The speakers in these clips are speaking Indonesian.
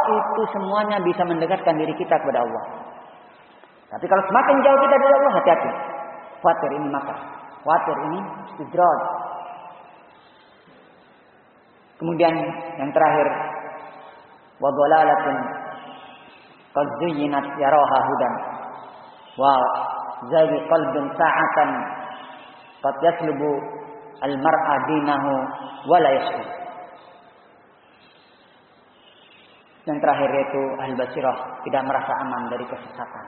itu semuanya bisa mendekatkan diri kita kepada Allah. Tapi kalau semakin jauh kita dari Allah, hati-hati. Khawatir ini makar, khawatir ini istidraj. Kemudian yang terakhir, wa dhalalatun qad zuyyinat yaraha hudan wa zaghi qalbin sa'atan qad yaslubu al-mar'a dinahu wa la yashkur. Yang terakhir yaitu al-basirah, tidak merasa aman dari kesesatan.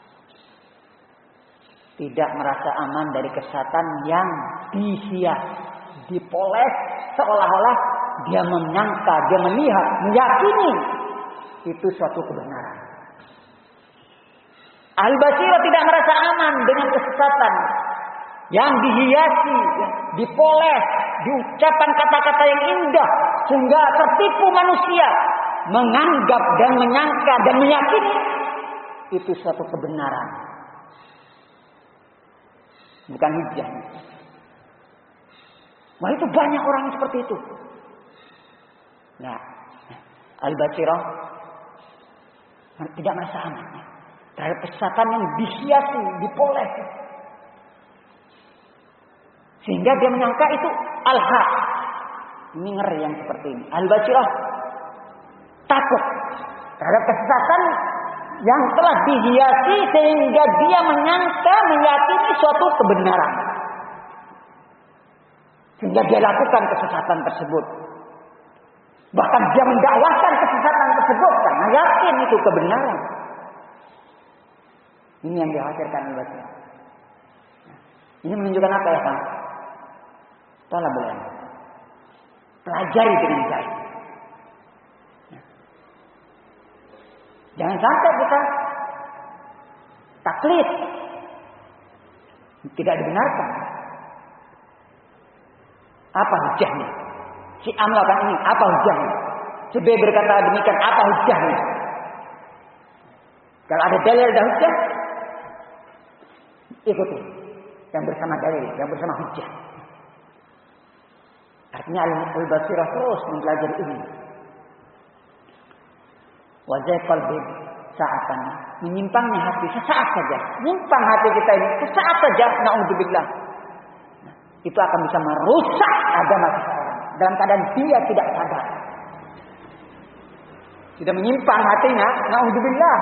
Tidak merasa aman dari kesesatan yang dihias, dipoles seolah-olah dia menyangka, dia melihat, meyakini itu suatu kebenaran. Al-basirah tidak merasa aman dengan kesesatan yang dihiasi, dipoles, diucapkan kata-kata yang indah sehingga tertipu manusia menganggap dan menyangka dan meyakini itu suatu kebenaran. Bukan hujah. Wah, itu banyak orang seperti itu. Nah, al-basirah tidak merasa aman terhadap kesesatan yang dihiasi, dipoles, sehingga dia menyangka itu al-haq. Ini ngeri yang seperti ini. Al-basirah takut terhadap kesesatan yang telah dihiasi sehingga dia menyangka, meyakini suatu kebenaran, sehingga dia lakukan kesesatan tersebut. Bahkan dia mendakwahkan kesesatan tersebut karena yakin itu kebenaran. Ini yang dikhawatirkan oleh ini menunjukkan apa ya, Pak? Talabul ilm. Pelajari dengan baik. Jangan sampai kita taklid, tidak dibenarkan. Apa hujahnya? Si A melakukan ini, apa hujahnya? Si B berkata demikian, apa hujahnya? Kalau ada dalil, ada hujah, ikuti. Yang bersama dalil, yang bersama hujah. Artinya al-basirah terus mempelajari ini. Wajah qalbi sa'atan, menyimpangnya hati sesaat saja. Menyimpang hati kita ini sesaat saja, naudzubillah. Itu akan bisa merusak agama seseorang dalam keadaan dia tidak sadar. Sudah menyimpang hatinya, naudzubillah.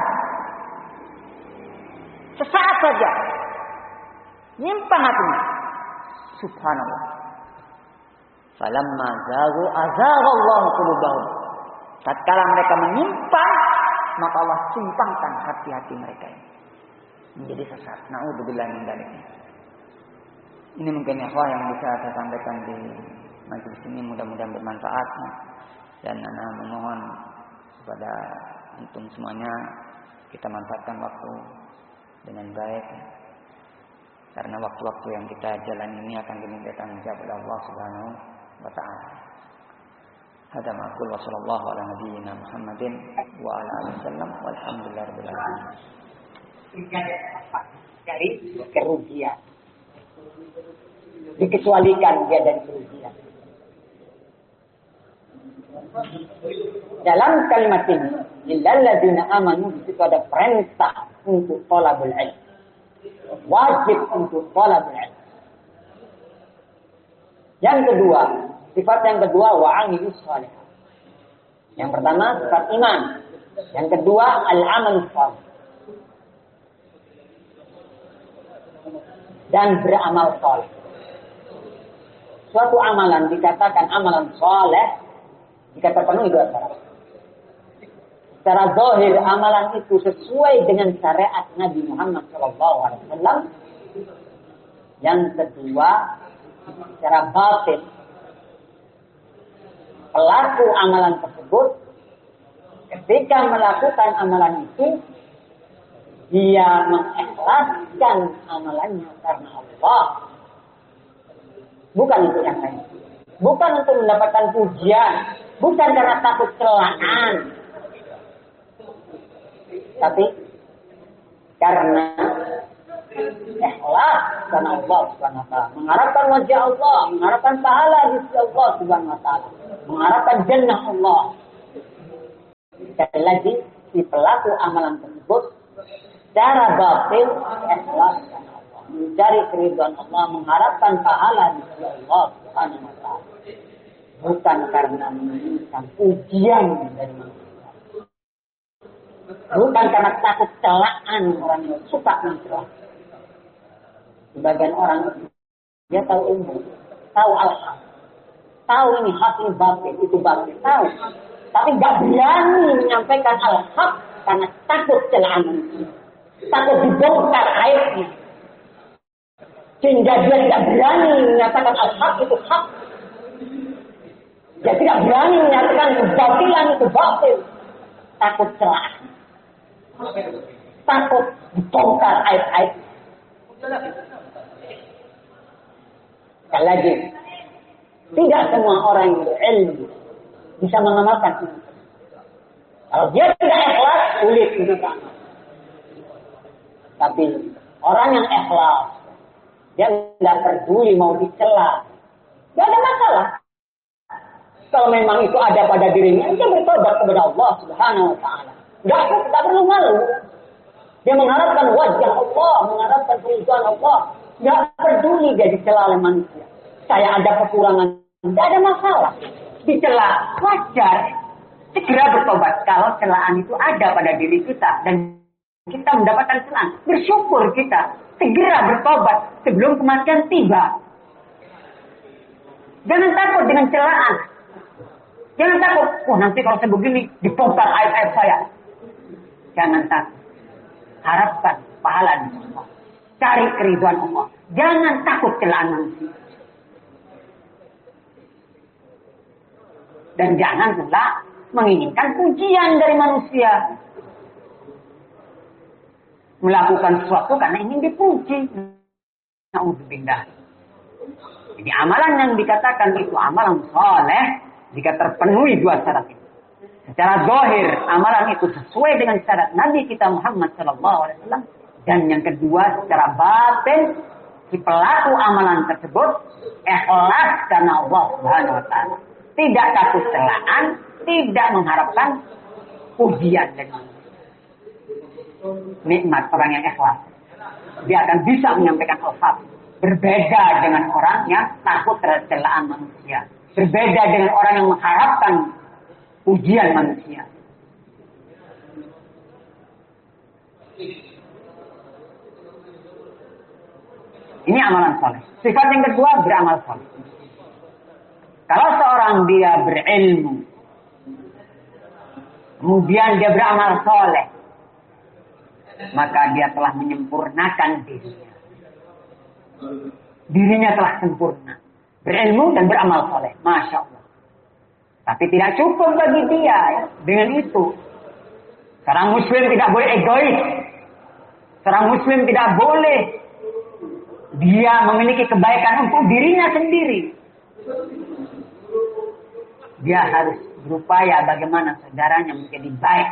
Sesaat saja. Nyimpang hatinya. Subhanallah. Falamma zaghu azaghallahu qulubahum. Tatkala mereka menyimpang, maka Allah simpangkan hati-hati mereka ini menjadi sesat. Naudzubillah min dzalik. Ini mungkin ikhwah yang bisa saya sampaikan di majelis ini, mudah-mudahan bermanfaat. Dan ana memohon kepada antum semuanya kita manfaatkan waktu dengan baik. Karena waktu-waktu yang kita jalani ini akan diminta tanggung jawab oleh Allah Subhanahu wa taala. Hada ma aqul wa sallallahu ala nabiyyina Muhammadin wa ala alihi wasallam walhamdulillahirabbil alamin. Dari kerugian. Dikecualikan dia dari kerugian. Dalam kalimat ini, illal ladzina amanu, itu ada perintah untuk thalabul ilm. Wajib untuk thalabul ilm. Yang kedua, sifat yang kedua wa'amilus shalihat. Yang pertama sifat iman. Yang kedua al-amal shalih. Dan beramal shalih. Suatu amalan dikatakan amalan shalih jika terpenuhi dua syarat. Secara zahir amalan itu sesuai dengan syariat Nabi Muhammad SAW. Yang kedua, secara batin, pelaku amalan tersebut ketika melakukan amalan itu dia mengikhlaskan amalannya karena Allah, bukan untuk yang lain, bukan untuk mendapatkan pujian, bukan karena takut celaan, tapi karena ikhlas karena Allah Subhanahu wa taala, mengharapkan wajah Allah, mengharapkan pahala di sisi Allah Subhanahu wa taala, mengharapkan jannah Allah. Sekali lagi, si pelaku amalan tersebut secara batin ikhlas mencari keridhaan Allah, mengharapkan pahala dari Allah Subhanahu wa taala. Bukan karena menginginkan ujian dari manusia. Bukan karena takut celaan orang yang suka mencela. Sebagian orang dia tahu ilmu, tahu al-haq, tahu ini hak, ini batil, itu batil, tahu. Tapi nggak berani menyampaikan al-haq karena takut celaan manusia, takut dibongkar aibnya. Sehingga dia tidak berani menyatakan al-haq itu hak. Dia tidak berani menyatakan kebatilan itu batil. Takut celaan, takut dibongkar aib-aib. Sekali lagi, tidak semua orang yang berilmu bisa mengamalkan ini. Kalau dia tidak ikhlas, sulit untuk amal. Tapi orang yang ikhlas, dia tidak peduli mau dicela, tidak ada masalah. Kalau memang itu ada pada dirinya, dia bertobat kepada Allah Subhanahu wa taala. Tidak perlu malu. Dia mengharapkan wajah Allah, mengharapkan keridhaan Allah. Tidak peduli dia dicela oleh manusia. Saya ada kekurangan, tidak ada masalah. Dicela wajar. Segera bertobat kalau celaan itu ada pada diri kita dan kita mendapatkan celaan. Bersyukur kita. Segera bertobat sebelum kematian tiba. Jangan takut dengan celaan. Jangan takut. Nanti kalau saya begini dibongkar aib-aib saya. Jangan takut. Harapkan pahala di Allah. Cari keridhaan Allah. Jangan takut celaan manusia. Dan jangan pula menginginkan pujian dari manusia. Melakukan sesuatu karena ingin dipuji. Na'udzubillah. Jadi amalan yang dikatakan itu amalan saleh jika terpenuhi dua syarat itu. Secara zahir amalan itu sesuai dengan syarat Nabi kita Muhammad SAW. Dan yang kedua secara batin si pelaku amalan tersebut ikhlas karena Allah Subhanahu wa taala. Tidak takut celaan, tidak mengharapkan pujian dari manusia. Nikmat orang yang ikhlas. Dia akan bisa menyampaikan al-haq. Berbeda dengan orang yang takut terhadap celaan manusia. Berbeda dengan orang yang mengharapkan pujian manusia. Ini amalan saleh. Sifat yang kedua beramal saleh. Kalau seorang dia berilmu, kemudian dia beramal saleh, maka dia telah menyempurnakan dirinya. Dirinya telah sempurna. Berilmu dan beramal saleh. Masya Allah. Tapi tidak cukup bagi dia ya, dengan itu. Seorang muslim tidak boleh egois. Seorang muslim tidak boleh dia memiliki kebaikan untuk dirinya sendiri. Dia harus berupaya bagaimana saudaranya menjadi baik.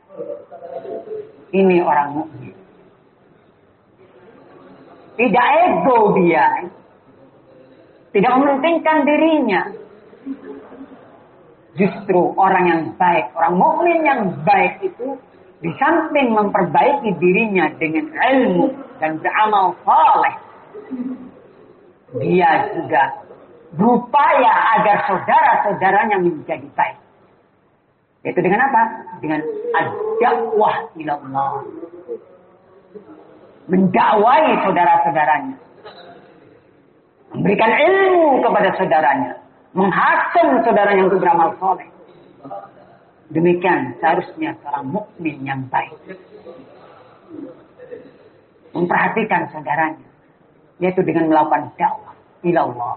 Ini orang mukmin. Tidak ego dia. Tidak mementingkan dirinya. Justru orang yang baik, orang mukmin yang baik itu di samping memperbaiki dirinya dengan ilmu dan beramal saleh, dia juga berupaya agar saudara-saudaranya menjadi baik. Yaitu dengan apa? Dengan ad-dakwah ila Allah. Mendakwai saudara-saudaranya. Memberikan ilmu kepada saudaranya. Menghasung saudaranya untuk beramal saleh. Demikian seharusnya seorang mukmin yang baik. Memperhatikan saudaranya. Yaitu dengan melakukan dakwah ila Allah.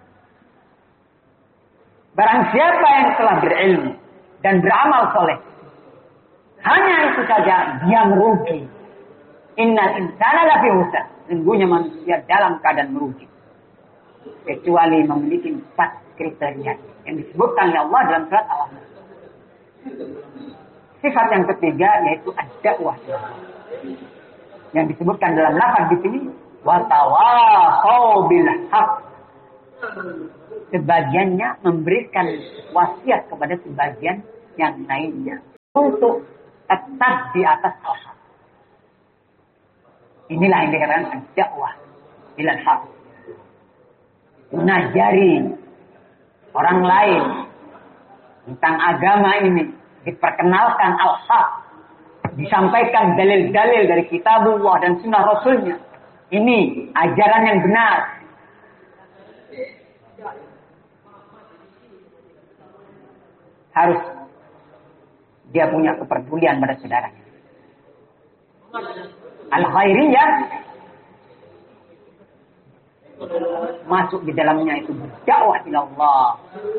Barang siapa yang telah berilmu dan beramal soleh, hanya itu saja dia merugi. Innal insana lafi khusr. Sesungguhnya manusia dalam keadaan merugi. Kecuali memiliki 4 kriteria yang disebutkan oleh Allah dalam surat Al-Ahzab. Sifat yang ketiga yaitu ad-dakwah. Yang disebutkan dalam lafaz di sini wa tawasau bil haqq. Sebagiannya memberikan wasiat kepada sebagian yang lainnya. untuk tetap di atas al-haq. Inilah yang dikatakan dakwah ilal haq. Mengajari orang lain tentang agama ini, diperkenalkan al-haq, disampaikan dalil-dalil dari kitabullah dan sunnah rasulnya. Ini ajaran yang benar. Harus dia punya kepedulian pada saudaranya. Al-khairiyah masuk di dalamnya itu berdakwah ila Allah.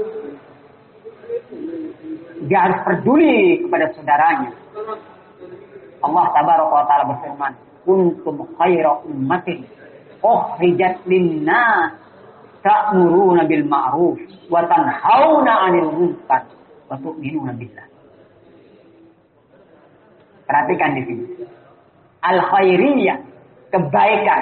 Dia harus peduli kepada saudaranya. Allah tabaraka wa taala berfirman, "Kuntum khaira ummatin ukhrijat lin-nas ta'muruna bil ma'ruf wa tanhauna 'anil munkar wa tu'minuna billah." Perhatikan di sini. Al-khairiyah, kebaikan.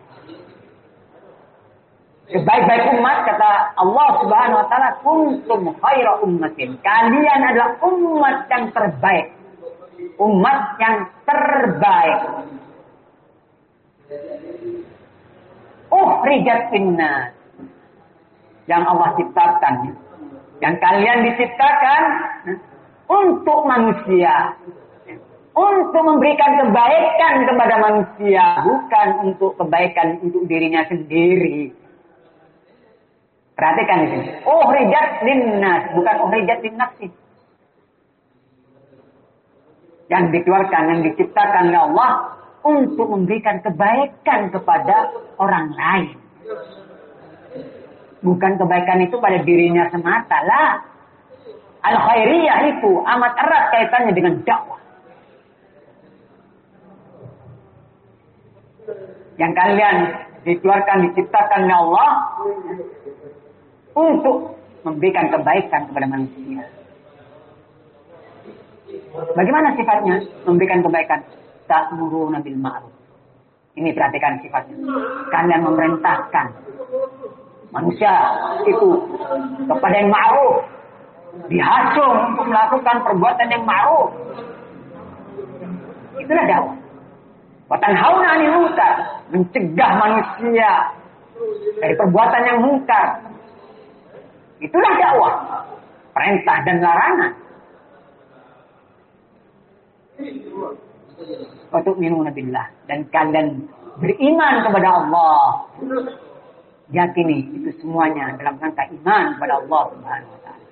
Sebaik-baik umat, kata Allah Subhanahu wa taala, kuntum khaira ummatin. Kalian adalah umat yang terbaik. Umat yang terbaik. Ukhrijat linnas. Yang Allah ciptakan. Yang kalian diciptakan untuk manusia. Untuk memberikan kebaikan kepada manusia. Bukan untuk kebaikan untuk dirinya sendiri. Perhatikan di sini. Ukhrijat linnas, bukan ukhrijat linnafsi. Yang dikeluarkan, yang diciptakan oleh Allah untuk memberikan kebaikan kepada orang lain. Bukan kebaikan itu pada dirinya semata lah. Al-khairiyah itu amat erat kaitannya dengan dakwah. Yang kalian dikeluarkan, diciptakan oleh Allah untuk memberikan kebaikan kepada manusia. Bagaimana sifatnya memberikan kebaikan? Ta'muruna bil ma'ruf. Ini perhatikan sifatnya. Kalian memerintahkan manusia itu kepada yang ma'ruf. Dihasung untuk melakukan perbuatan yang ma'ruf. Itulah dakwah. Wa tanhauna 'anil munkar. Mencegah manusia dari perbuatan yang mungkar. Itulah dakwah. Perintah dan larangan. Wa tu'minuna billah. Dan kalian beriman kepada Allah. Yakini itu semuanya dalam rangka iman kepada Allah Subhanahu wa taala.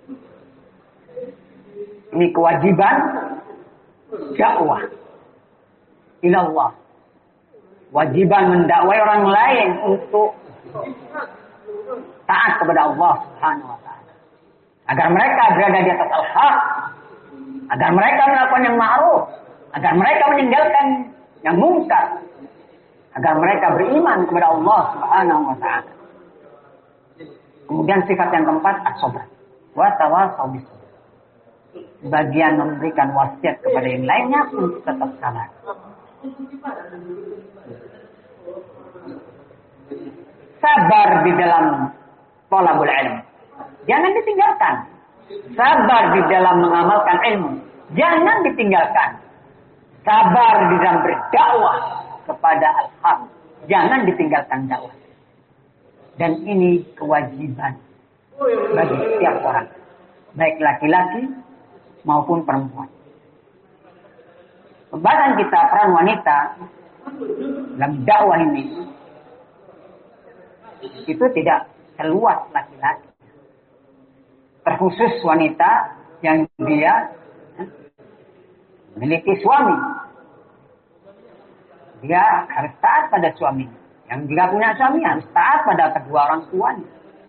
Ini kewajiban dakwah ila Allah. Wajiban mendakwai orang lain untuk taat kepada Allah Subhanahu wa taala. Agar mereka berada di atas al-haq. Agar mereka melakukan yang ma'ruf. Agar mereka meninggalkan yang mungkar. Agar mereka beriman kepada Allah Subhanahu wa taala. Kemudian sifat yang keempat, as-sabr. Wa tawassaw bis. Bagian memberikan wasiat kepada yang lainnya untuk tetap sabar. Sabar di dalam thalabul ilm. Jangan ditinggalkan. Sabar di dalam mengamalkan ilmu. Jangan ditinggalkan. Sabar di dalam berdakwah kepada al-haq. Jangan ditinggalkan dakwah. Dan ini kewajiban bagi setiap orang. Baik laki-laki maupun perempuan. Pembahasan kita peran wanita dalam dakwah ini itu tidak seluas laki-laki. Terkhusus wanita yang dia memiliki suami. Dia harus taat pada suaminya. Yang tidak punya suami harus taat pada kedua orang tuanya.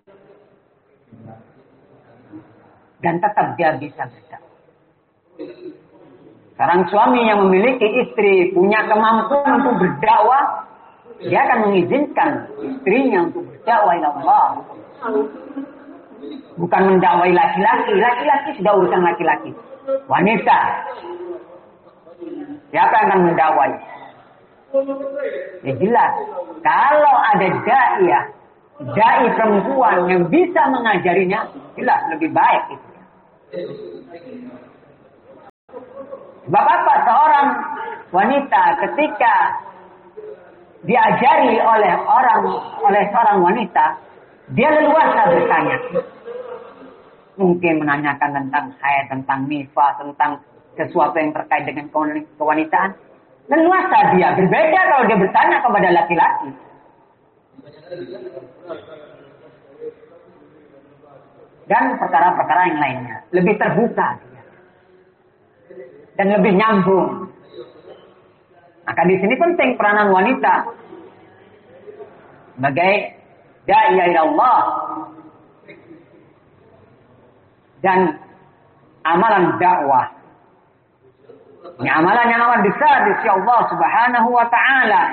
Dan tetap dia bisa berdakwah. Seorang suami yang memiliki istri punya kemampuan untuk berdakwah, dia akan mengizinkan istrinya untuk berdakwah ila Allah. Bukan mendakwai laki-laki. Laki-laki sudah urusan laki-laki. Wanita. Siapa yang akan mendakwai? Ya jelas. Kalau ada dai perempuan yang bisa mengajarinya, jelas lebih baik itu. Sebab apa? Seorang wanita ketika diajari oleh seorang wanita, dia leluasa bertanya. Mungkin menanyakan tentang haid, tentang nifas, tentang sesuatu yang terkait dengan kewanitaan. Leluasa dia. Berbeda kalau dia bertanya kepada laki-laki. Dan perkara-perkara yang lainnya. Lebih terbuka dia. Dan lebih nyambung. Maka di sini penting peranan wanita sebagai da'iya ila Allah dan amalan dakwah. Ini amalan yang amat besar di sisi Allah Subhanahu wa taala.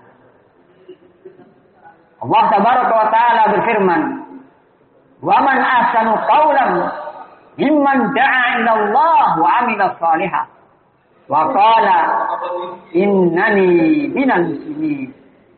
Allah tabaraka wa taala berfirman, "Wa man ahsanu qawlan mimman da'a ila Allah wa 'amila shalihan wa qala innani minal muslimin."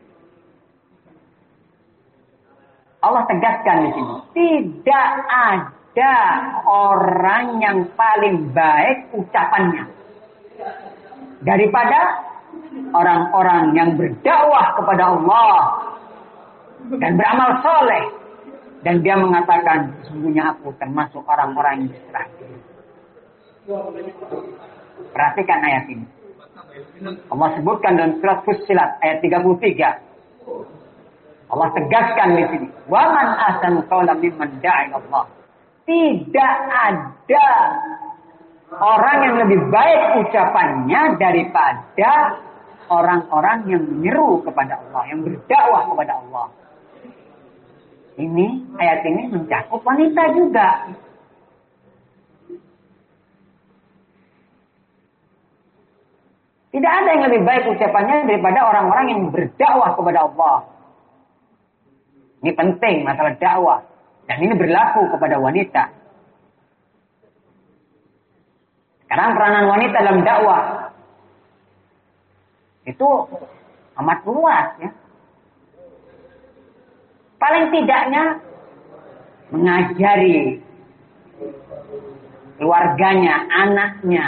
Allah tegaskan di sini, tidak ada orang yang paling baik ucapannya daripada orang-orang yang berdakwah kepada Allah dan beramal soleh, dan dia mengatakan, sesungguhnya aku termasuk orang-orang yang berserah diri. Perhatikan ayat ini. Allah sebutkan dalam surat Fussilat ayat 33. Allah tegaskan di sini, wa man ahsanu qawlan mimman da'a ila Allah. Tidak ada orang yang lebih baik ucapannya daripada orang-orang yang menyeru kepada Allah, yang berdakwah kepada Allah. Ini ayat ini mencakup wanita juga. Tidak ada yang lebih baik ucapannya daripada orang-orang yang berdakwah kepada Allah. Ini penting masalah dakwah. Dan ini berlaku kepada wanita. Sekarang peranan wanita dalam dakwah itu amat luas ya. Paling tidaknya mengajari keluarganya, anaknya.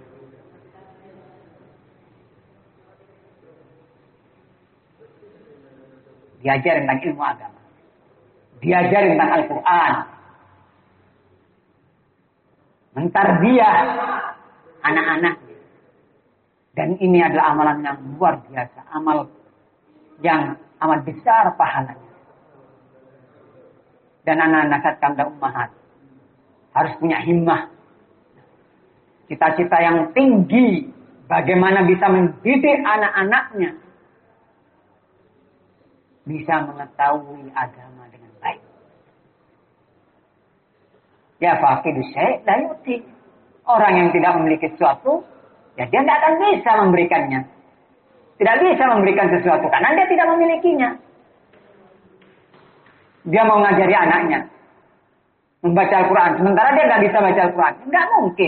Diajar tentang ilmu agama. Diajar tentang Al-Quran. Mentarbiyah anak-anak. Dan ini adalah amalan yang luar biasa. Amal yang amat besar pahalanya. Dan anak-anak satkam ummahat harus punya himmah. Cita-cita yang tinggi. Bagaimana bisa mendidik anak-anaknya. Bisa mengetahui agama dengan baik. Ya faqidu syai' la yu'ti. Orang yang tidak memiliki sesuatu, ya dia tidak akan bisa memberikannya. Tidak bisa memberikan sesuatu karena dia tidak memilikinya. Dia mau ngajari anaknya membaca Al-Quran, sementara dia tidak bisa baca Al-Quran. Tidak mungkin.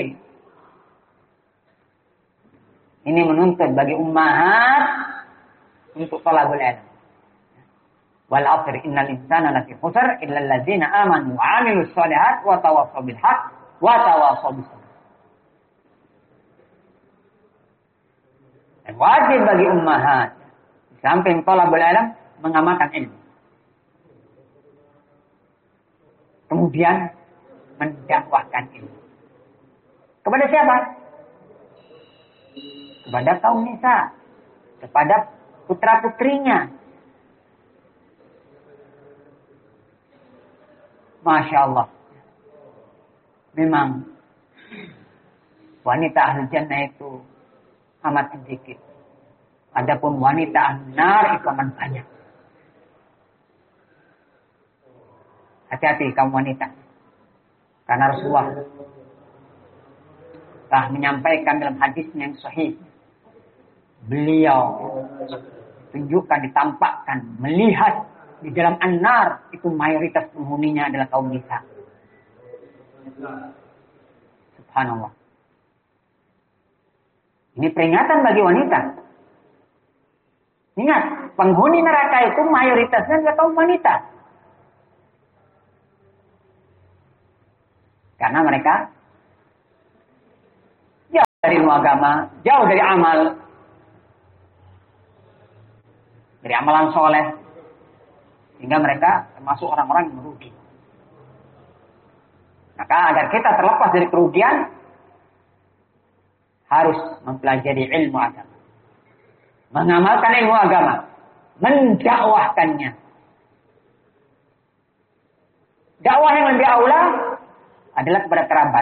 Ini menuntut bagi ummahat untuk thalabul ilm. Wal 'asri innal insana lafi khusr illa alladzina amanu wa 'amilus shalihat wa tawassaw bil haqq wa tawassaw bis sabr. Dan wajib bagi ummahat di samping thalabul ilm mengamalkan ilmu. Kemudian mendakwahkan ilmu. Kepada siapa? Kepada kaum nisa, kepada putra-putrinya. Masya Allah. Memang wanita ahli jannah itu amat sedikit. Adapun wanita ahli nar itu amat banyak. Hati-hati kaum wanita. Karena Rasulullah telah menyampaikan dalam hadisnya yang sahih. Beliau tunjukkan, ditampakkan, melihat di dalam an-nar itu mayoritas penghuninya adalah kaum nisa. Subhanallah. Ini peringatan bagi wanita. Ingat, penghuni neraka itu mayoritasnya adalah kaum wanita. Karena mereka dari ilmu agama, jauh dari amal, dari amalan soleh, sehingga mereka termasuk orang-orang yang merugi. Maka agar kita terlepas dari kerugian, harus mempelajari ilmu agama, mengamalkan ilmu agama, mendakwahkannya. Dakwah yang lebih aula adalah kepada kerabat,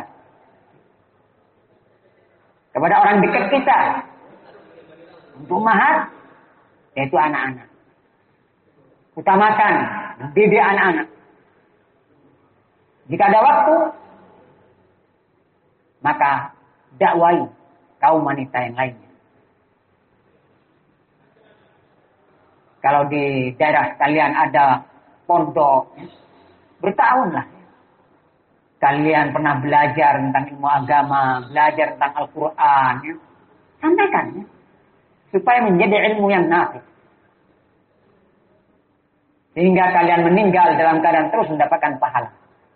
kepada orang dekat kita, untuk ummahat, yaitu anak-anak. Utamakan mendidik anak-anak. Jika ada waktu, maka dakwai kaum wanita yang lainnya. Kalau di daerah kalian ada pondok, bertahunlah kalian pernah belajar tentang ilmu agama, belajar tentang Al-Quran, ya. Sampaikan, ya. Supaya menjadi ilmu yang nafi. Sehingga kalian meninggal dalam keadaan terus mendapatkan pahala.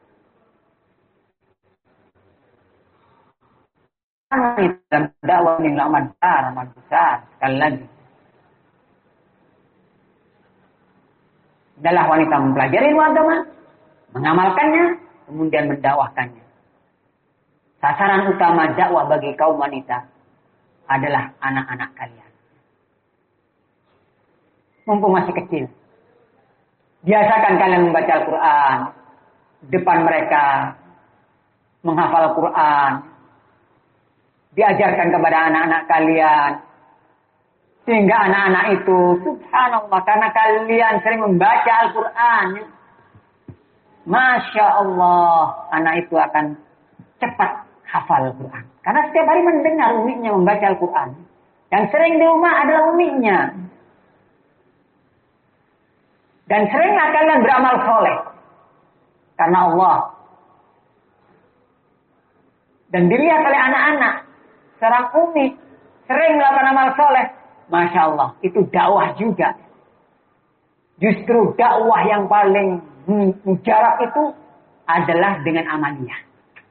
Dalam dakwah ini amat besar, sekali lagi. Adalah wanita mempelajari ilmu agama, mengamalkannya, kemudian mendakwahkannya. Sasaran utama dakwah bagi kaum wanita adalah anak-anak kalian. Mumpung masih kecil, biasakan kalian membaca Al-Quran depan mereka, menghafal Al-Quran, diajarkan kepada anak-anak kalian, sehingga anak-anak itu, subhanallah, karena kalian sering membaca Al-Quran, Masya Allah, anak itu akan cepat hafal Al-Quran. Karena setiap hari mendengar uminya membaca Al-Quran. Yang sering di rumah adalah uminya. Dan seringlah kalian beramal soleh. Karena Allah. Dan dilihat oleh anak-anak. Seorang umi sering melakukan amal soleh. Masya Allah, itu dakwah juga. Justru dakwah yang paling mujarab itu adalah dengan amaliyah.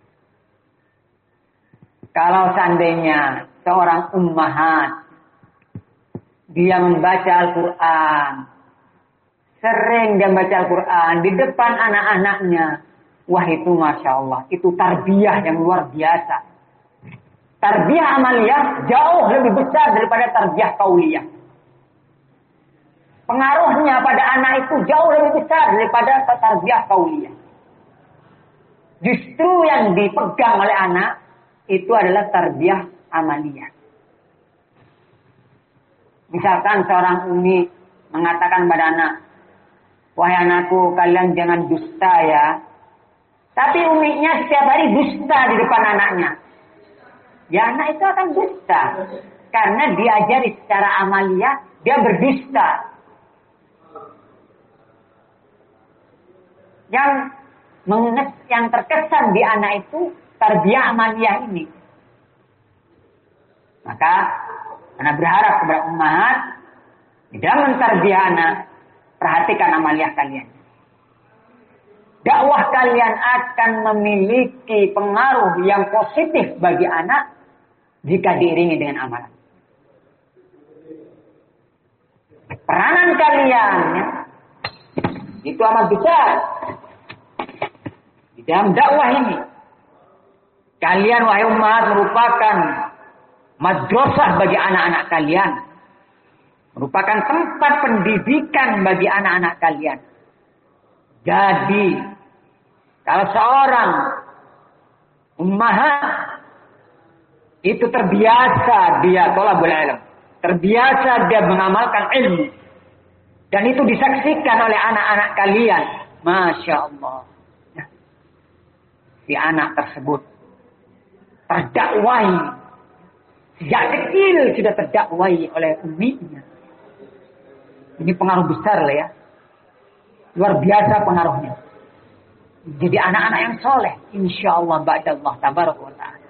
Kalau seandainya seorang ummahat, dia membaca Al-Quran, sering dia membaca Al-Quran di depan anak-anaknya, wah itu Masya Allah, itu tarbiyah yang luar biasa. Tarbiyah amaliyah jauh lebih besar daripada tarbiyah qauliyah. Pengaruhnya pada anak itu jauh lebih besar daripada tarbiyah qauliyah. Justru yang dipegang oleh anak itu adalah tarbiyah amaliyah. Misalkan seorang umi mengatakan pada anak, wahai anakku, kalian jangan dusta ya. Tapi uminya setiap hari dusta di depan anaknya. Ya anak itu akan dusta. Karena diajari secara amaliyah, dia berdusta. Yang terkesan di anak itu tarbiyah amaliyah ini. Maka anak berharap kepada ummahat di dalam mentarbiyah anak, perhatikan amaliyah kalian. Dakwah kalian akan memiliki pengaruh yang positif bagi anak jika diiringi dengan amalan. Peranan kalian ya, itu amat besar di dalam dakwah ini. Kalian wahai umat merupakan madrasah bagi anak-anak kalian. Merupakan tempat pendidikan bagi anak-anak kalian. Jadi, kalau seorang ummahat itu terbiasa dia thalabul ilm, terbiasa dia mengamalkan ilmu, dan itu disaksikan oleh anak-anak kalian, Masya Allah. Si anak tersebut terdakwai. Sejak kecil sudah terdakwai oleh uminya. Ini pengaruh besar lah ya. Luar biasa pengaruhnya. Jadi anak-anak yang soleh. Insya Allah ba'dallah tabaraka wa ta'ala.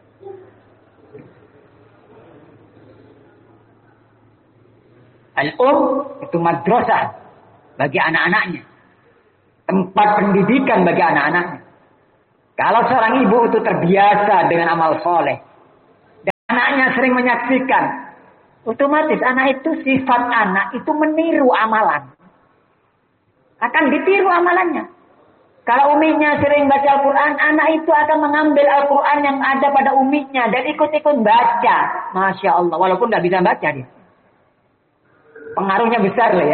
Al-um itu madrasah bagi anak-anaknya. Tempat pendidikan bagi anak-anaknya. Kalau seorang ibu itu terbiasa dengan amal soleh, anaknya sering menyaksikan, otomatis anak itu sifat anak itu meniru amalan. Akan ditiru amalannya. Kalau uminya sering baca Al-Quran, anak itu akan mengambil Al-Quran yang ada pada uminya dan ikut-ikut baca. Masya Allah, walaupun nggak bisa baca dia. Pengaruhnya besar lah ya.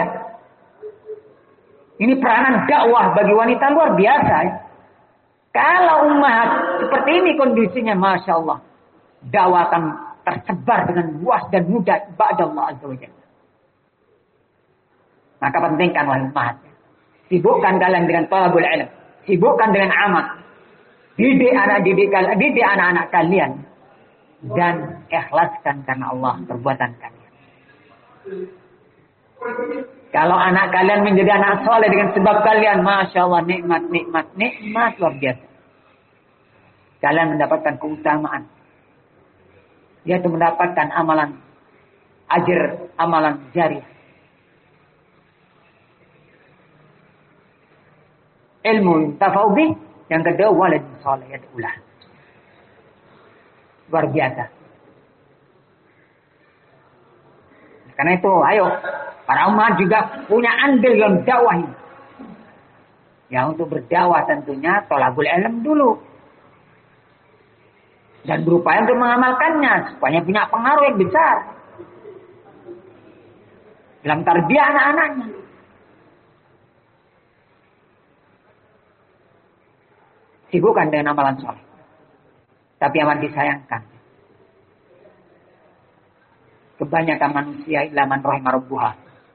Ini peranan dakwah bagi wanita luar biasa ya. Kalau umat seperti ini kondisinya, Masya Allah. Dakwah akan tersebar dengan luas dan mudah. Ba'dallah azza wa jalla. Maka pentingkanlah umat. Sibukkan kalian dengan talabul ilm. Sibukkan dengan amal. Didik anak-anak kalian. Dan ikhlaskan karena Allah perbuatan kalian. Kalau anak kalian menjadi anak soleh dengan sebab kalian, Masya Allah, nikmat luar biasa. Kalian mendapatkan keutamaan. Yaitu mendapatkan amalan ajr, amalan jariah. Ilmu tafa'u bih, yang kedua walad saleh yad'ulah. Luar biasa. Karena itu, ayo para umat juga punya andil yang dakwah ini. Ya, untuk berdakwah tentunya thalabul ilm dulu. Dan berupaya untuk mengamalkannya supaya punya pengaruh yang besar dalam tarbiyah anak-anaknya. Sibukkan dengan amalan soleh. Tapi amat disayangkan. Kebanyakan manusia ilaman rahimah rabbuha.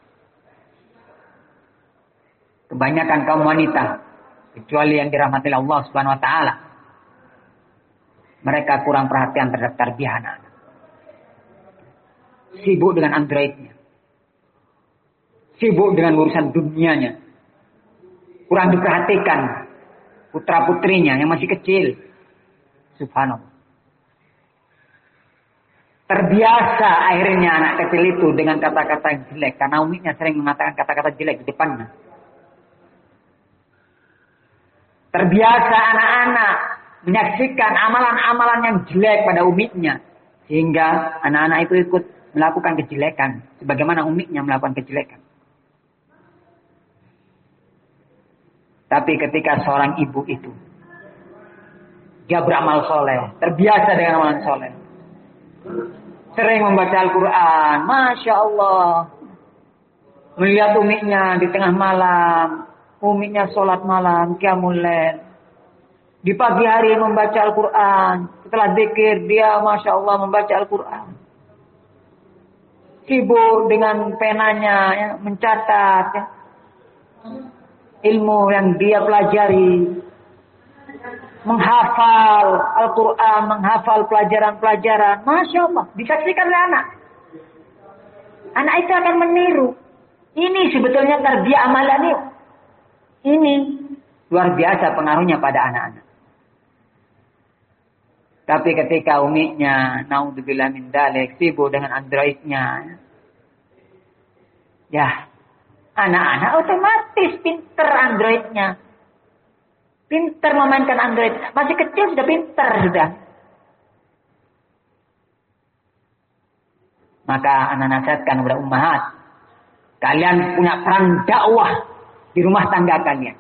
Kebanyakan kaum wanita, kecuali yang dirahmati Allah Subhanahu wa taala, mereka kurang perhatian terhadap tarbiyah anak-anak. Sibuk dengan androidnya. Sibuk dengan urusan dunianya. Kurang diperhatikan putra-putrinya yang masih kecil. Subhanallah. Terbiasa akhirnya anak kecil itu dengan kata-kata yang jelek. Karena uminya sering mengatakan kata-kata jelek di depannya. Terbiasa anak-anak menyaksikan amalan-amalan yang jelek pada uminya. Sehingga anak-anak itu ikut melakukan kejelekan. Sebagaimana uminya melakukan kejelekan. Tapi ketika seorang ibu itu, dia beramal soleh. Terbiasa dengan amalan soleh. Sering membaca Al-Quran. Masya Allah. Melihat uminya di tengah malam. Uminya sholat malam. Qiyamul lail. Di pagi hari membaca Al-Quran. Setelah zikir dia Masya Allah membaca Al-Quran. Sibuk dengan penanya. Ya, mencatat. Ya. Ilmu yang dia pelajari. Menghafal Al-Quran. Menghafal pelajaran-pelajaran. Masya Allah. Disaksikan oleh anak. Anak itu akan meniru. Ini sebetulnya tarbiyah amalan ini. Ini luar biasa pengaruhnya pada anak-anak. Tapi ketika uminya, naudzubillah min dzalik, sibuk dengan androidnya. Ya, anak-anak otomatis pinter androidnya. Pinter memainkan android. Masih kecil sudah pinter sudah. Maka anak nasihatkan kepada ummahat. Kalian punya peran dakwah di rumah tangga kalian.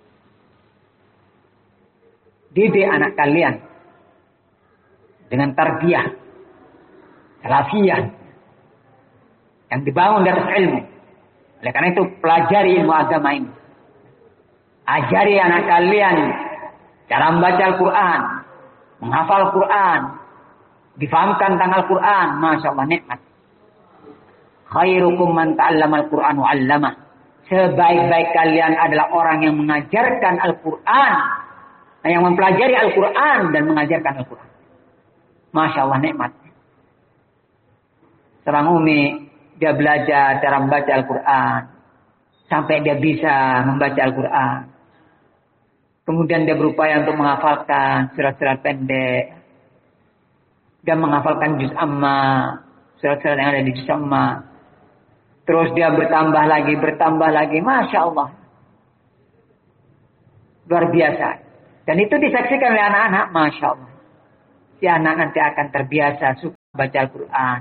Didik anak kalian dengan tarbiyah salafiyah yang dibangun di atas ilmu. Oleh karena itu pelajari ilmu agama ini. Ajari anak kalian cara membaca Al-Quran, menghafal Al-Quran, difahamkan tentang Al-Quran. Masya Allah nikmat. Khairukum man ta'allama Al-Quran wa 'allamah. Sebaik-baik kalian adalah orang yang mengajarkan Al-Quran. Yang mempelajari Al-Quran dan mengajarkan Al-Quran. Masya Allah nikmat. Seorang umi, dia belajar cara membaca Al-Quran. Sampai dia bisa membaca Al-Quran. Kemudian dia berupaya untuk menghafalkan surat-surat pendek. Dan menghafalkan juz amma. Surat-surat yang ada di juz amma. Terus dia bertambah lagi. Masya Allah. Luar biasa. Dan itu disaksikan oleh anak-anak. Masya Allah. Si anak nanti akan terbiasa suka baca Al-Quran.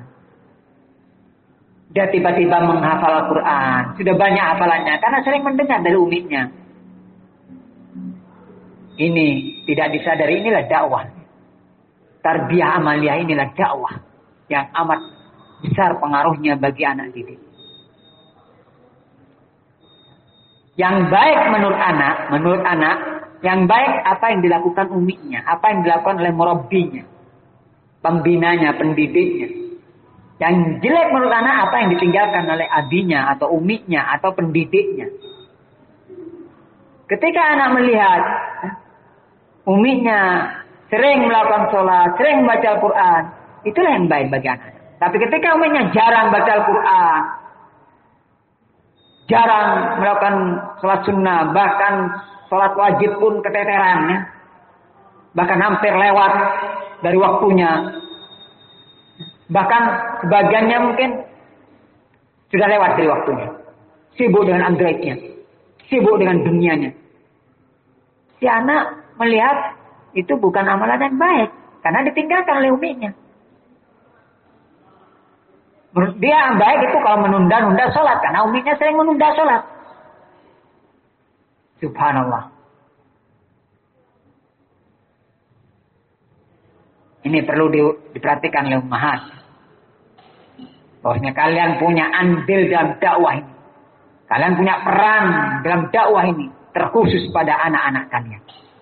Dia tiba-tiba menghafal Al-Quran. Sudah banyak hafalannya. Karena sering mendengar dari uminya. Ini tidak disadari, inilah dakwah. Tarbiyah amaliyah inilah dakwah. Yang amat besar pengaruhnya bagi anak didik. Yang baik menurut anak, yang baik apa yang dilakukan uminya, apa yang dilakukan oleh murabbinya, pembinanya, pendidiknya. Yang jelek menurut anak apa yang ditinggalkan oleh abinya atau uminya atau pendidiknya. Ketika anak melihat uminya sering melakukan sholat, sering membaca Al-Quran, itulah yang baik bagi anak. Tapi ketika uminya jarang baca Al-Quran, jarang melakukan sholat sunnah, bahkan sholat wajib pun keteteran, ya. Bahkan hampir lewat dari waktunya. Bahkan sebagiannya mungkin sudah lewat dari waktunya. Sibuk dengan Androidnya. Sibuk dengan dunianya. Si anak melihat itu bukan amalan yang baik. Karena ditinggalkan oleh uminya. Menurut dia yang baik itu kalau menunda-nunda sholat. Karena uminya sering menunda sholat. Subhanallah. Ini perlu diperhatikan oleh ummahat. Bahwasanya kalian punya andil dalam dakwah ini. Kalian punya peran dalam dakwah ini. Terkhusus pada anak-anak kalian.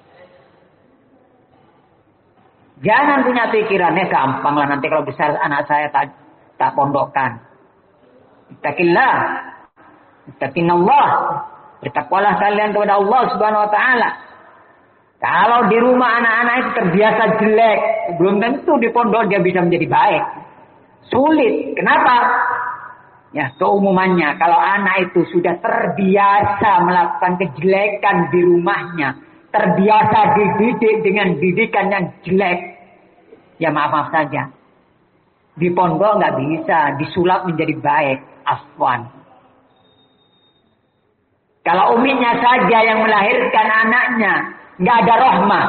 Jangan punya pikirannya gampang lah nanti kalau besar anak saya tak pondokkan. Ittaqillah. Ittaqinallah. Bertakwalah kalian kepada Allah Subhanahu wa taala. Kalau di rumah anak-anak itu terbiasa jelek, belum tentu di pondok dia bisa menjadi baik. Sulit. Kenapa? Ya, keumumannya kalau anak itu sudah terbiasa melakukan kejelekan di rumahnya, terbiasa dididik dengan didikan yang jelek, ya maaf saja. Di pondok nggak bisa disulap menjadi baik, afwan. Kalau uminya saja yang melahirkan anaknya, nggak ada rahmah.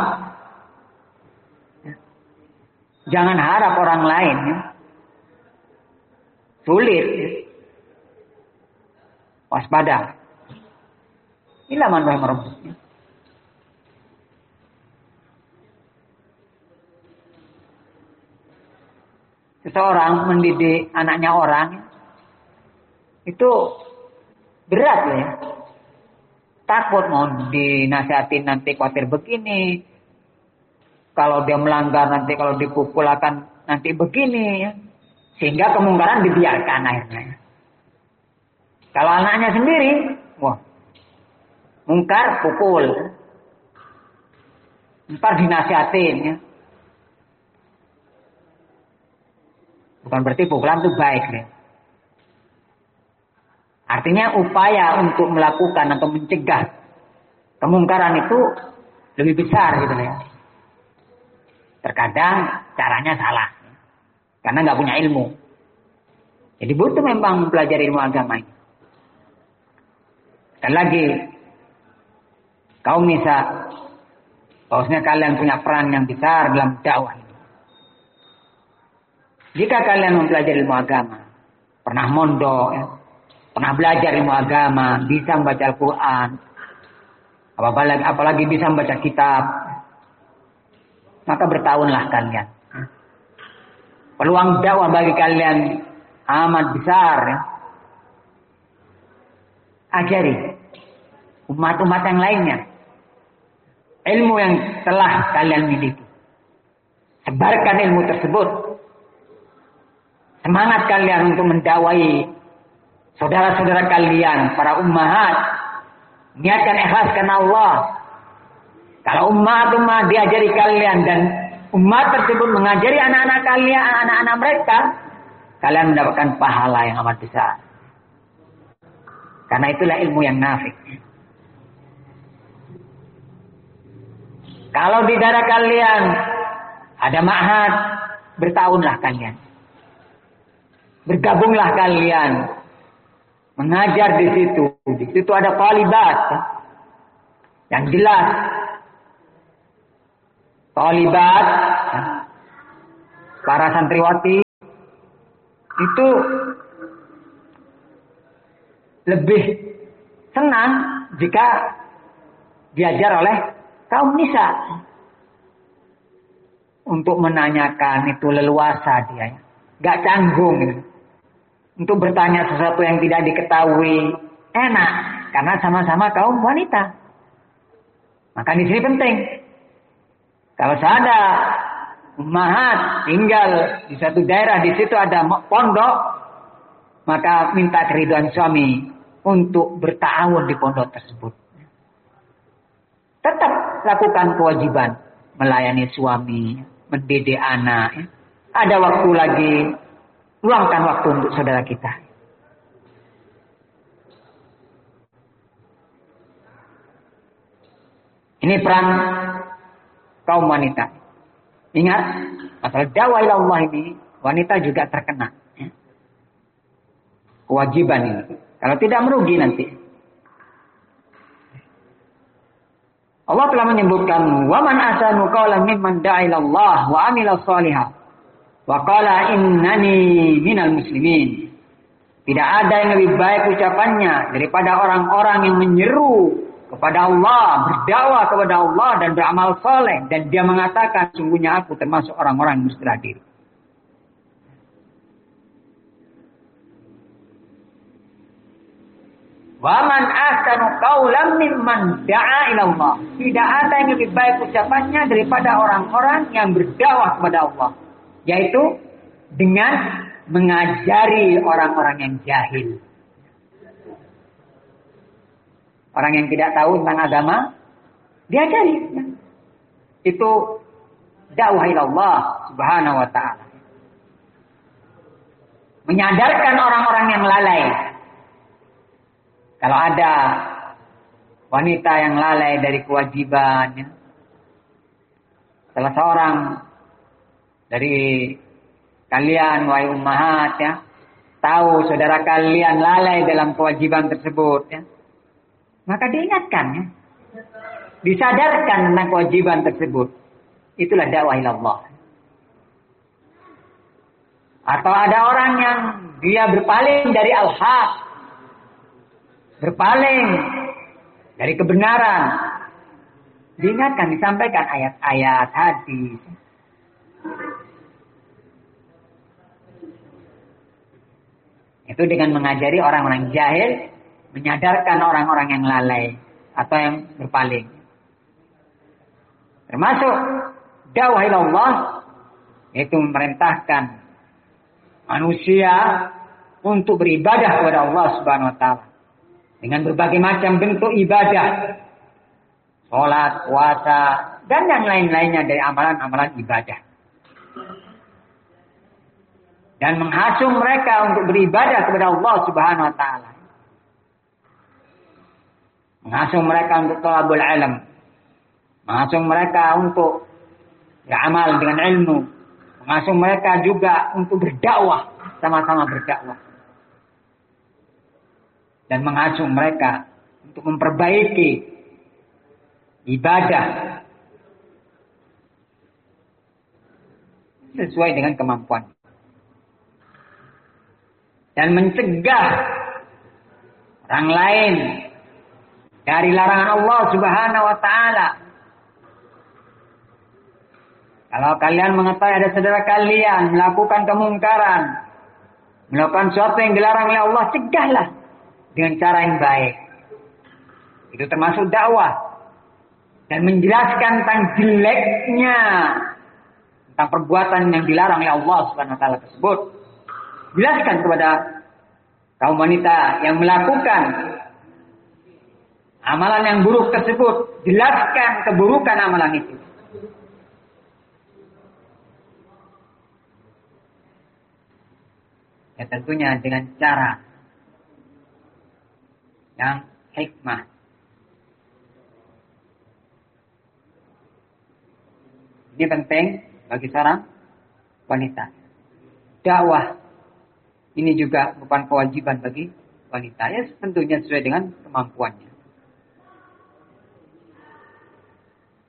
Jangan harap orang lain. Ya. Sulit. Ya. Waspada. Inilah man rahimah rabbih. Seseorang mendidik anaknya orang itu berat ya. Takut mau dinasihatin nanti khawatir begini. Kalau dia melanggar nanti kalau dipukul akan nanti begini ya. Sehingga kemungkaran dibiarkan akhirnya. Kalau anaknya sendiri, wah. Mungkar pukul. Ntar dinasihatin ya. Bukan berarti pukulan itu baik ya. Artinya upaya untuk melakukan atau mencegah kemungkaran itu lebih besar gitu ya. Terkadang caranya salah. Karena nggak punya ilmu. Jadi butuh memang mempelajari ilmu agama ini. Dan lagi, kaum nisa, bahwasanya kalian punya peran yang besar dalam dakwah ini. Jika kalian mempelajari ilmu agama, pernah mondok, ya, pernah belajar ilmu agama, bisa membaca Al-Quran, apalagi bisa membaca kitab, maka bertahunlah kalian. Peluang dakwah bagi kalian amat besar. Ya. Ajari umat-umat yang lainnya ilmu yang telah kalian miliki. Sebarkan ilmu tersebut. Semangat kalian untuk mendakwai saudara-saudara kalian, para ummahat. Niatkan ikhlas karena Allah. Kalau umat diajari kalian dan umat tersebut mengajari anak-anak kalian, anak-anak mereka, kalian mendapatkan pahala yang amat besar. Karena itulah ilmu yang nafi'. Kalau di daerah kalian ada ma'had, bertahunlah kalian. Bergabunglah kalian. Mengajar di situ. Di situ ada thalibat. Yang jelas. Thalibat. Para santriwati itu lebih senang jika diajar oleh kaum nisa. Untuk menanyakan itu leluasa dia, gak canggung gitu. Untuk bertanya sesuatu yang tidak diketahui enak karena sama-sama kaum wanita. Maka di sini penting. Kalau ada ummahat tinggal di satu daerah, di situ ada pondok, maka minta keridhaan suami untuk bertahun di pondok tersebut. Tetap lakukan kewajiban melayani suami, mendidik anak. Ada waktu lagi, luangkan waktu untuk saudara kita. Ini peran kaum wanita. Ingat, masalah dakwah ila Allah ini, wanita juga terkena. Kewajiban ini. Kalau tidak merugi nanti. Allah telah menyebutkan, "Wa man ahsanu qawlan mimman da'a ila Allah wa 'amila shalihan wa qala innani minal muslimin." Tidak ada yang lebih baik ucapannya daripada orang-orang yang menyeru kepada Allah, berdakwah kepada Allah dan beramal soleh, dan dia mengatakan, sungguhnya aku termasuk orang-orang yang berserah diri. Wa man ahsanu qawlan mimman da'a ila Allah. Tidak ada yang lebih baik ucapannya daripada orang-orang yang berdakwah kepada Allah, yaitu dengan mengajari orang-orang yang jahil. Orang yang tidak tahu tentang agama, diajari. Itu dakwah ila Allah Subhanahu wa ta'ala. Menyadarkan orang-orang yang lalai. Kalau ada wanita yang lalai dari kewajiban, salah seorang dari kalian, wahai ummahat, tahu saudara kalian lalai dalam kewajiban tersebut, maka diingatkan, disadarkan tentang kewajiban tersebut. Itulah dakwah ila Allah. Atau ada orang yang dia berpaling dari al-haq, berpaling dari kebenaran, diingatkan, disampaikan ayat-ayat, hadis. Itu dengan mengajari orang-orang jahil, menyadarkan orang-orang yang lalai atau yang berpaling. Termasuk dakwah ila Allah, yaitu memerintahkan manusia untuk beribadah kepada Allah Subhanahu wa taala dengan berbagai macam bentuk ibadah, salat, puasa, dan yang lain-lainnya dari amalan-amalan ibadah. Dan menghasung mereka untuk beribadah kepada Allah Subhanahu wa taala. Menghasung mereka untuk thalabul ilm. Menghasung mereka untuk beramal dengan ilmu. Menghasung mereka juga untuk berdakwah, sama-sama berdakwah. Dan menghasung mereka untuk memperbaiki ibadah sesuai dengan kemampuan. Dan mencegah orang lain dari larangan Allah Subhanahu wa ta'ala. Kalau kalian mengetahui ada saudara kalian melakukan kemungkaran, melakukan sesuatu yang dilarang oleh Allah, cegahlah dengan cara yang baik. Itu termasuk dakwah. Dan menjelaskan tentang jeleknya, tentang perbuatan yang dilarang oleh Allah Subhanahu wa ta'ala tersebut. Jelaskan kepada kaum wanita yang melakukan amalan yang buruk tersebut. Jelaskan keburukan amalan itu. Ya tentunya dengan cara yang hikmah. Ini penting bagi seorang wanita. Dakwah ini juga merupakan kewajiban bagi wanita. Ya tentunya sesuai dengan kemampuannya.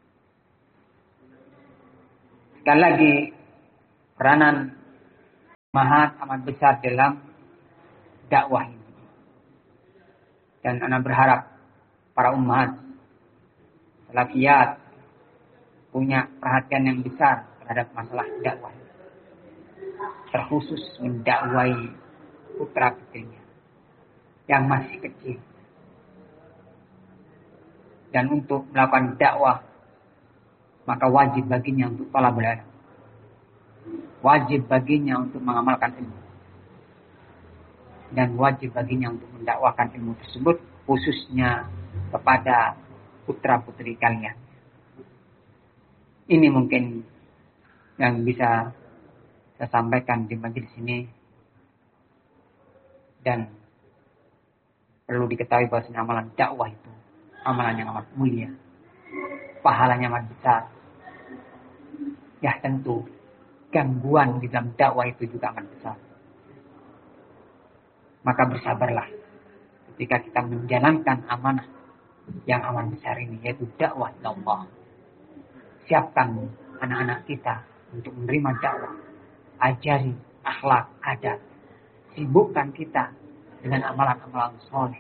Sekali lagi, peranan amat besar dalam dakwah ini. Dan ana berharap para ummahat salafiyat punya perhatian yang besar terhadap masalah dakwah. Terkhusus mendakwai putra putrinya yang masih kecil. Dan untuk melakukan dakwah, maka wajib baginya untuk talabul ilm. Wajib baginya untuk mengamalkan ilmu. Dan wajib baginya untuk mendakwakan ilmu tersebut, khususnya kepada putra-putri kalian. Ini mungkin yang bisa saya sampaikan di majelis ini. Dan perlu diketahui bahwa amalan dakwah itu amalan yang amat mulia, pahalanya amat besar. Ya tentu gangguan di dalam dakwah itu juga amat besar. Maka bersabarlah ketika kita menjalankan amanah yang amat besar ini, yaitu dakwah Allah. Siapkan anak-anak kita untuk menerima dakwah, ajari akhlak, adab, sibukkan kita dengan amalan-amalan soleh.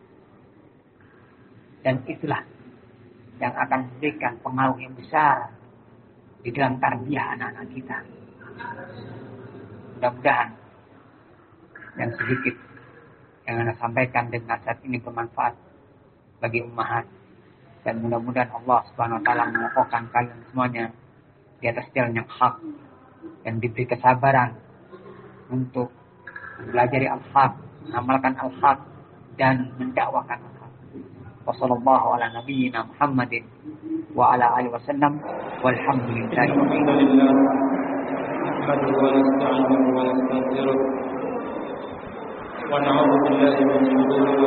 Dan itulah yang akan memberikan pengaruh yang besar di dalam tarbiyah anak-anak kita. Mudah-mudahan yang sedikit yang Anda sampaikan dan nasihat ini bermanfaat bagi ummahat. Dan mudah-mudahan Allah Subhanahu wa taala mengokohkan kalian semuanya di atas jalan yang hak dan diberi kesabaran untuk mempelajari al-haq, mengamalkan al-haq dan mendakwakan al-haq. Wassallallahu ala nabiyyina Muhammadin wa ala alihi wasallam walhamdulillahi rabbil alamin. نحمده ونستعينه ونستغفره ونعوذ بالله من شرور